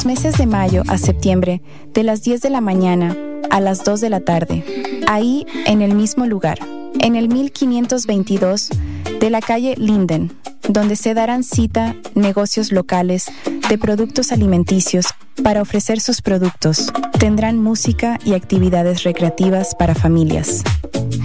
Meses de mayo a septiembre, de las 10 de la mañana a las 2 de la tarde, ahí en el mismo lugar, en el 1522 de la calle Linden, donde se darán cita negocios locales de productos alimenticios para ofrecer sus productos. Tendrán música y actividades recreativas para familias.